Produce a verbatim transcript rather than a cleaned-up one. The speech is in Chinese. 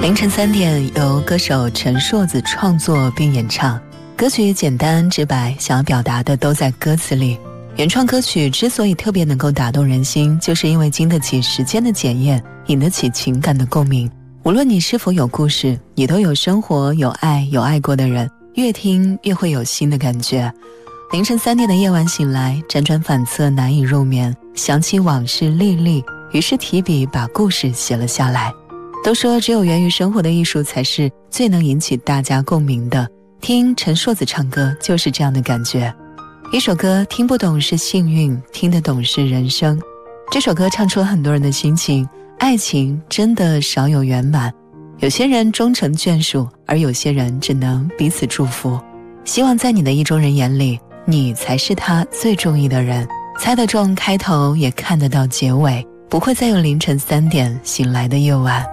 凌晨三点，由歌手陈硕子创作并演唱，歌曲简单直白，想要表达的都在歌词里。原创歌曲之所以特别能够打动人心，就是因为经得起时间的检验，引得起情感的共鸣。无论你是否有故事，你都有生活，有爱，有爱过的人，越听越会有新的感觉。凌晨三点的夜晚醒来，辗转反侧，难以入眠，想起往事历历，于是提笔把故事写了下来。都说只有源于生活的艺术才是最能引起大家共鸣的，听陈硕子唱歌就是这样的感觉。一首歌听不懂是幸运，听得懂是人生。这首歌唱出了很多人的心情，爱情真的少有圆满，有些人终成眷属，而有些人只能彼此祝福。希望在你的意中人眼里，你才是他最中意的人，猜得中开头，也看得到结尾，不会再有凌晨三点醒来的夜晚。